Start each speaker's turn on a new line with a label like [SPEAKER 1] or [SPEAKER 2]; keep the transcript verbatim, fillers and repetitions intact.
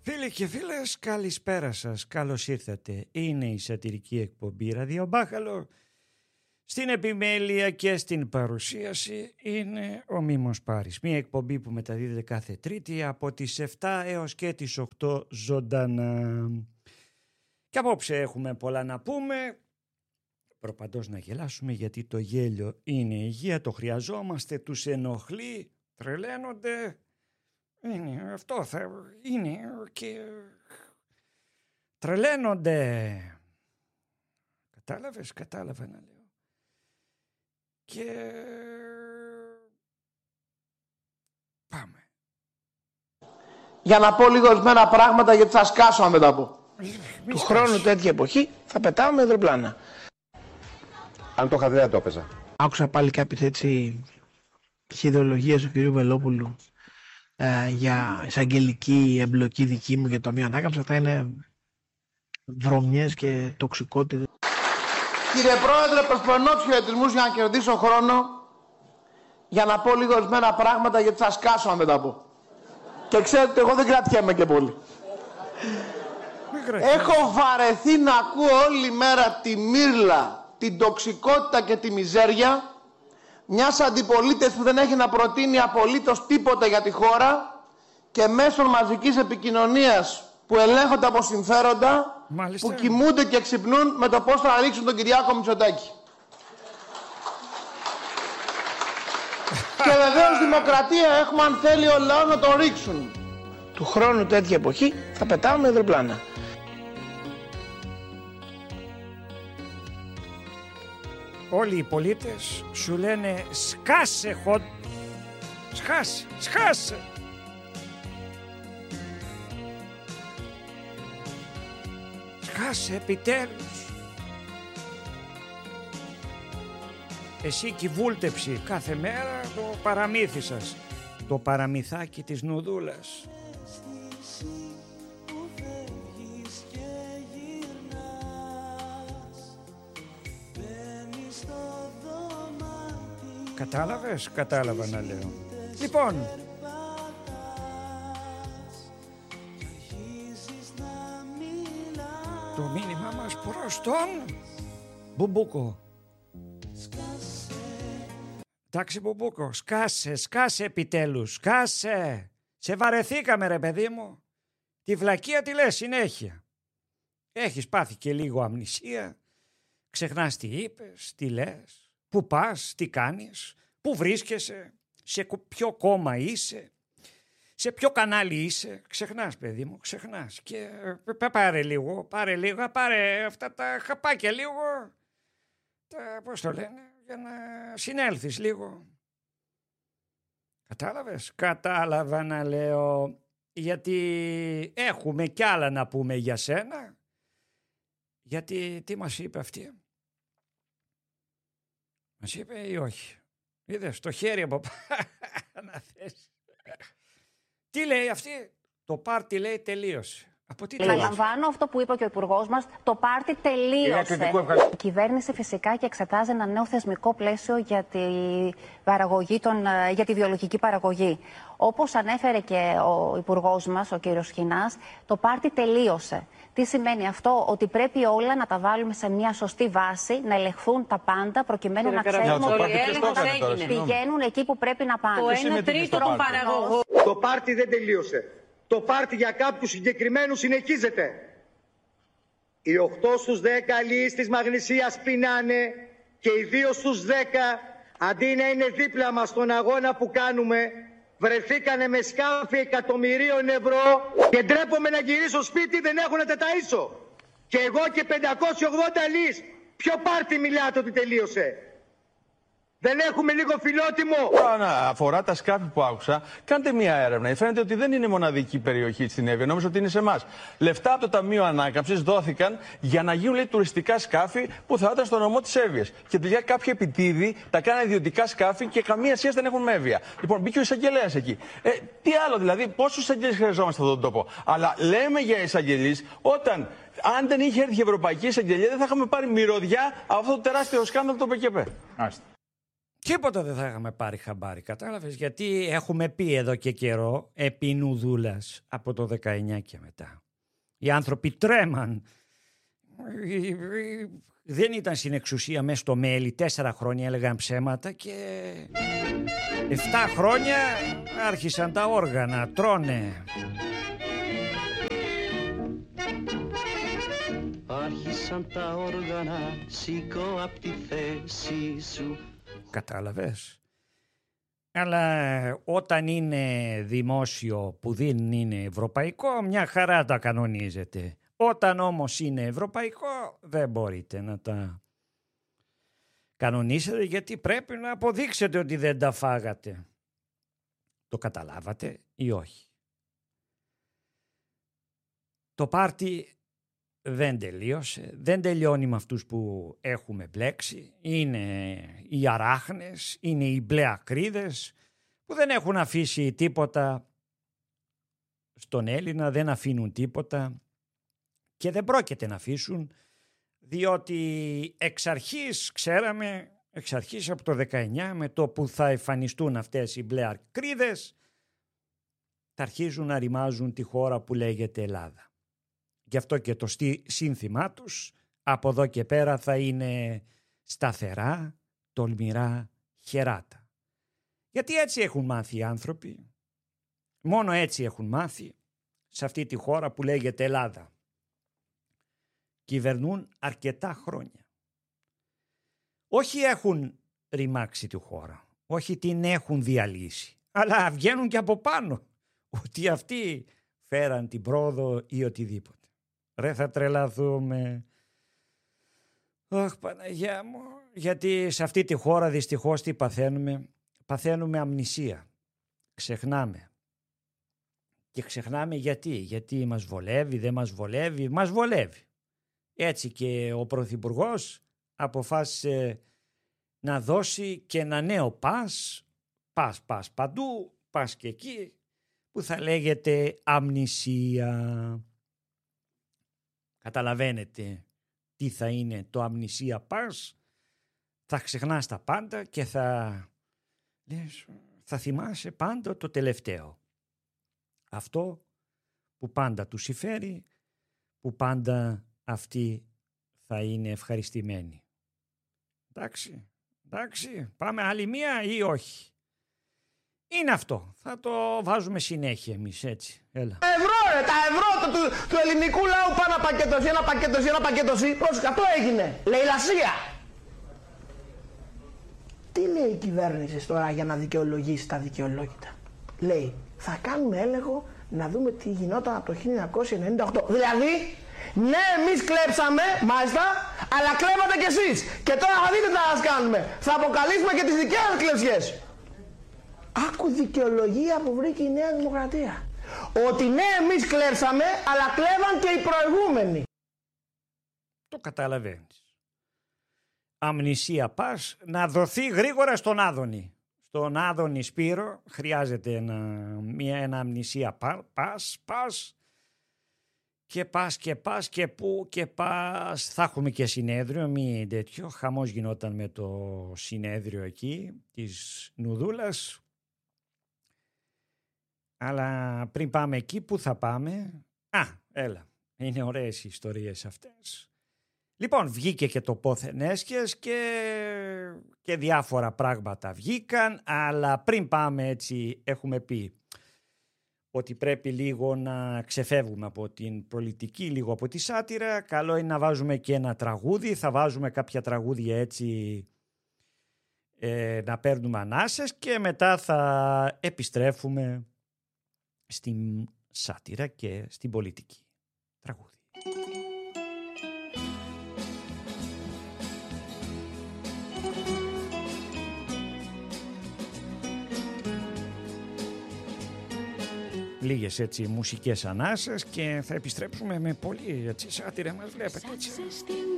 [SPEAKER 1] Φίλοι και φίλες, καλησπέρα σας, καλώς ήρθατε. Είναι η σατυρική εκπομπή Ραδιομπάχαλο. Στην επιμέλεια και στην παρουσίαση είναι ο Μίμος Πάρης. Μια εκπομπή που μεταδίδεται κάθε Τρίτη από τις επτά έως και τις οκτώ ζωντανά. Και απόψε έχουμε πολλά να πούμε. Προπαντός να γελάσουμε, γιατί το γέλιο είναι υγεία, το χρειαζόμαστε, τους ενοχλεί, τρελαίνονται. Είναι, αυτό θα είναι και τρελαίνονται. Κατάλαβες, κατάλαβα να λέω. Και πάμε.
[SPEAKER 2] Για να πω λίγο ορισμένα πράγματα, γιατί θα σκάσω αν δεν τα πω.
[SPEAKER 3] Του χρόνου τέτοια εποχή θα πετάω με αεροπλάνα.
[SPEAKER 4] Αν το είχα δει, δεν το έπαιζα.
[SPEAKER 3] Άκουσα πάλι κάποιες έτσι ιδεολογίες του κυρίου Βελόπουλου ε, για εισαγγελική εμπλοκή δική μου για το Ταμείο Ανάκαμψης. Αυτά είναι βρωμιές και τοξικότητες.
[SPEAKER 2] Κύριε Πρόεδρε, προσπερνώ τους χαιρετισμούς για να κερδίσω χρόνο, για να πω λίγο ορισμένα πράγματα, γιατί θα σκάσω αν δεν τα πω. Και ξέρετε, εγώ δεν κρατιέμαι και πολύ. Έχω βαρεθεί να ακούω όλη μέρα τη μύρλα, την τοξικότητα και τη μιζέρια μιας αντιπολίτευσης που δεν έχει να προτείνει απολύτως τίποτα για τη χώρα και μέσω μαζικής επικοινωνίας που ελέγχονται από συμφέροντα, μάλιστα, που κοιμούνται και ξυπνούν με το πώς θα ρίξουν τον Κυριάκο Μητσοτάκη. Και βεβαίως δημοκρατία έχουμε αν θέλει ο λαός να το ρίξουν.
[SPEAKER 3] Του χρόνου τέτοια εποχή θα πετάω με αεροπλάνα.
[SPEAKER 1] Όλοι οι πολίτες σου λένε σκάσε χοντ, σκάσε, σκάσε. Σκάσε επιτέλους. Εσύ και η βούλτεψη κάθε μέρα το παραμύθι σας, το παραμυθάκι της Νουδούλας. Κατάλαβες, κατάλαβα να λέω. Λοιπόν, το μήνυμά μας προς τον Μπουμπούκο. Εντάξει Μπουμπούκο, σκάσε, σκάσε επιτέλους, σκάσε. Σε βαρεθήκαμε ρε παιδί μου. Τη βλακεία τη λες συνέχεια. Έχεις πάθει και λίγο αμνησία. Ξεχνάς τι είπες, τι λες. Πού πας, τι κάνεις, πού βρίσκεσαι, σε ποιο κόμμα είσαι, σε ποιο κανάλι είσαι. Ξεχνάς παιδί μου, ξεχνάς. Και πάρε λίγο, πάρε λίγο, πάρε αυτά τα χαπάκια λίγο, τα, πώς το λένε, για να συνέλθεις λίγο. Κατάλαβες, κατάλαβα να λέω, γιατί έχουμε κι άλλα να πούμε για σένα. Γιατί τι μας είπε αυτή. Μας είπε ή όχι. Είδες το χέρι από πάνω να θες. Τι λέει αυτή. Το πάρτι λέει τελείωσε. Από τι τελείωσε.
[SPEAKER 5] Επαναλαμβάνω αυτό που είπε και ο Υπουργός μας. Το πάρτι τελείωσε. Η κυβέρνηση φυσικά και εξετάζει ένα νέο θεσμικό πλαίσιο για τη, παραγωγή των, για τη βιολογική παραγωγή. Όπως ανέφερε και ο Υπουργός μας, ο κύριος Σχοινάς, το πάρτι τελείωσε. Τι σημαίνει αυτό? Ότι πρέπει όλα να τα βάλουμε σε μια σωστή βάση, να ελεγχθούν τα πάντα, προκειμένου να ξέρουμε ότι πηγαίνουν εκεί που πρέπει να πάνε.
[SPEAKER 6] Το ένα τρίτο των παραγωγών.
[SPEAKER 7] Το πάρτι δεν τελείωσε. Το πάρτι για κάποιους συγκεκριμένους συνεχίζεται. Οι οκτώ στους δέκα αλληλείς της Μαγνησίας πεινάνε και οι δύο στους δέκα, αντί να είναι δίπλα μας στον αγώνα που κάνουμε, βρεθήκανε με σκάφη εκατομμυρίων ευρώ και ντρέπομαι να γυρίσω σπίτι, δεν έχουν να τα ταΐσω. Και εγώ και πεντακόσιοι ογδόντα αλληλείς. Ποιο πάρτι μιλάτε ότι τελείωσε? Δεν έχουμε λίγο φιλότιμο.
[SPEAKER 8] Αν αφορά τα σκάφη που άκουσα, κάντε μια έρευνα. Φαίνεται ότι δεν είναι μοναδική περιοχή στην Εύβοια. Νόμιζα ότι είναι σε εμάς. Λεφτά από το Ταμείο Ανάκαμψης δόθηκαν για να γίνουν λέει, τουριστικά σκάφη που θα ήταν στο νομό της Εύβοιας. Και τελικά κάποιοι επιτίδοι τα κάνανε ιδιωτικά σκάφη και καμία σχέση δεν έχουν με Εύβοια. Λοιπόν, μπήκε ο εισαγγελέας εκεί. Ε, τι άλλο δηλαδή, πόσους εισαγγελείς χρειαζόμαστε σε αυτόν τον τόπο? Αλλά λέμε για εισαγγελείς όταν. Αν δεν είχε έρθει η Ευρωπαϊκή Εισαγγελία, δεν θα είχαμε πάρει μυρωδιά από αυτό το τεράστιο σκάνδαλο του ΠΚΠ.
[SPEAKER 1] Τίποτα δεν θα είχαμε πάρει χαμπάρι, κατάλαβες, γιατί έχουμε πει εδώ και καιρό επί Νουδούλας από το δεκαεννιά και μετά. Οι άνθρωποι τρέμαν. Δεν ήταν στην εξουσία μέσα στο μέλι, τέσσερα χρόνια έλεγαν ψέματα και εφτά χρόνια άρχισαν τα όργανα, τρώνε.
[SPEAKER 9] Άρχισαν τα όργανα, σήκω απ' τη θέση σου.
[SPEAKER 1] Κατάλαβες. Αλλά όταν είναι δημόσιο που δεν είναι ευρωπαϊκό, μια χαρά τα κανονίζετε. Όταν όμως είναι ευρωπαϊκό, δεν μπορείτε να τα κανονίσετε, γιατί πρέπει να αποδείξετε ότι δεν τα φάγατε. Το καταλάβατε ή όχι? Το πάρτι δεν τελείωσε, δεν τελειώνει με αυτούς που έχουμε μπλέξει. Είναι οι αράχνες, είναι οι μπλε ακρίδες που δεν έχουν αφήσει τίποτα στον Έλληνα, δεν αφήνουν τίποτα και δεν πρόκειται να αφήσουν, διότι εξ αρχής ξέραμε, εξ αρχής από το δεκαεννιά, με το που θα εμφανιστούν αυτές οι μπλε ακρίδες, θα αρχίζουν να ρημάζουν τη χώρα που λέγεται Ελλάδα. Γι' αυτό και το σύνθημά τους από εδώ και πέρα θα είναι σταθερά, τολμηρά, χεράτα. Γιατί έτσι έχουν μάθει οι άνθρωποι. Μόνο έτσι έχουν μάθει σε αυτή τη χώρα που λέγεται Ελλάδα. Κυβερνούν αρκετά χρόνια. Όχι έχουν ρημάξει τη χώρα, όχι την έχουν διαλύσει, αλλά βγαίνουν και από πάνω ότι αυτοί φέραν την πρόοδο ή οτιδήποτε. Ρε, θα τρελαθούμε. Αχ, Παναγιά μου. Γιατί σε αυτή τη χώρα δυστυχώς τι παθαίνουμε? Παθαίνουμε αμνησία. Ξεχνάμε. Και ξεχνάμε γιατί. Γιατί μας βολεύει, δεν μας βολεύει. Μας βολεύει. Έτσι και ο Πρωθυπουργός αποφάσισε να δώσει και ένα νέο πας, πας, πας παντού, πας και εκεί, που θα λέγεται αμνησία. Καταλαβαίνετε τι θα είναι το αμνησία πας? Θα ξεχνάς τα πάντα και θα, λες, θα θυμάσαι πάντα το τελευταίο. Αυτό που πάντα τους συμφέρει, που πάντα αυτοί θα είναι ευχαριστημένοι. Εντάξει, εντάξει, πάμε άλλη μία ή όχι? Είναι αυτό. Θα το βάζουμε συνέχεια εμείς, έτσι. Έλα.
[SPEAKER 2] Τα ευρώ, ρε, τα ευρώ του, του, του ελληνικού λαού πάνω πακέτος, ένα πακέτος, ένα πακέτος. Πώς, αυτό έγινε. Λαιλασία. Τι λέει η κυβέρνηση τώρα για να δικαιολογήσει τα δικαιολόγητα? Λέει, θα κάνουμε έλεγχο να δούμε τι γινόταν από το χίλια εννιακόσια ενενήντα οκτώ. Δηλαδή, ναι, εμείς κλέψαμε, μάλιστα, αλλά κλέβατε κι εσείς. Και τώρα θα δείτε τι θα μας κάνουμε. Θα αποκαλύψουμε και τις δικές μας κλεψιές. Άκου δικαιολογία που βρήκε η Νέα Δημοκρατία. Ότι ναι, εμείς κλέψαμε, αλλά κλέβαν και οι προηγούμενοι.
[SPEAKER 1] Το καταλαβαίνεις. Αμνησία πας, να δοθεί γρήγορα στον Άδωνη. Στον Άδωνη Σπύρο χρειάζεται ένα, μια, ένα αμνησία πας, πας και πας και πας και πού και πας. Θα έχουμε και συνέδριο, μη τέτοιο. Χαμός γινόταν με το συνέδριο εκεί της Νουδούλας. Αλλά πριν πάμε εκεί, πού θα πάμε? Α, έλα, είναι ωραίες οι ιστορίες αυτές. Λοιπόν, βγήκε και το πόθεν έσχες και, και διάφορα πράγματα βγήκαν, αλλά πριν πάμε έτσι έχουμε πει ότι πρέπει λίγο να ξεφεύγουμε από την πολιτική, λίγο από τη σάτυρα. Καλό είναι να βάζουμε και ένα τραγούδι, θα βάζουμε κάποια τραγούδια έτσι ε, να παίρνουμε ανάσες και μετά θα επιστρέφουμε στην σάτυρα και στην πολιτική. Τραγούδι. Λίγες έτσι μουσικές ανάσες και θα επιστρέψουμε με πολύ έτσι σάτυρα, μας βλέπετε έτσι.